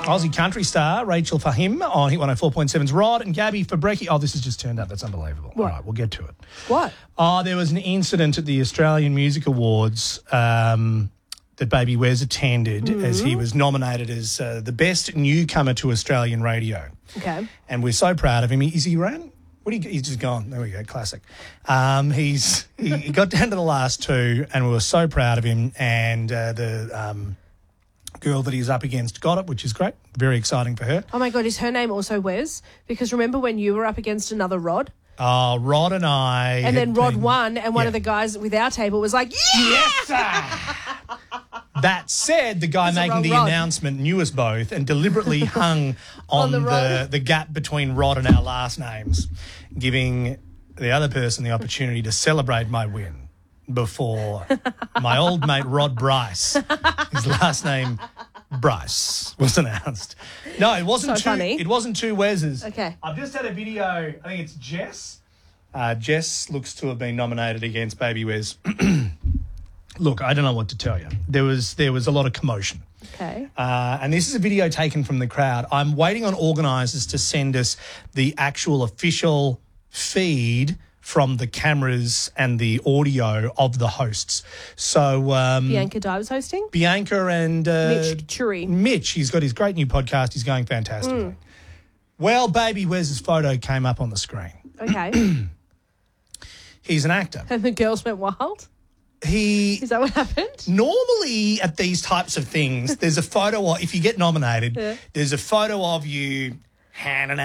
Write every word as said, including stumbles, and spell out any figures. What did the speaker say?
Aussie country star Rachel Fahim on Hit one oh four point seven's Rod and Gabby Fabrecki. Oh, this has just turned up. That's unbelievable. What? All right, we'll get to it. What? Oh, there was an incident at the Australian Music Awards um, that Baby Wes attended mm-hmm. as he was nominated as uh, the best newcomer to Australian radio. Okay. And we're so proud of him. Is he around? What do you, he's just gone. There we go. Classic. Um, he's he, he got down to the last two, and we were so proud of him. And uh, the um, girl that he's up against got it, which is great. Very exciting for her. Oh my God, is her name also Wes? Because remember when you were up against another Rod? Oh, Rod and I. And then Rod been, won, and one yeah. of the guys with our table was like, yeah! Yes, sir. That said, the guy It's making the Rod. announcement knew us both and deliberately hung on, On the the, Rod. the gap between Rod and our last names, giving the other person the opportunity to celebrate my win before my old mate Rod Bryce, his last name Bryce, was announced. No, it wasn't So two. funny. It wasn't two Weses. Okay. I've just had a video. I think it's Jess. Uh, Jess looks to have been nominated against Baby Wes. Look, I don't know what to tell you. There was there was a lot of commotion. Okay. Uh, and this is a video taken from the crowd. I'm waiting on organisers to send us the actual official feed from the cameras and the audio of the hosts. So um, Bianca Dye was hosting? Bianca and uh, Mitch Churi. Mitch, he's got his great new podcast. He's going fantastically. Mm. Well, Baby Wes's photo came up on the screen. Okay. He's an actor. And the girls went wild? He Is that what happened? Normally at these types of things, there's a photo of, if you get nominated, Yeah. there's a photo of you handing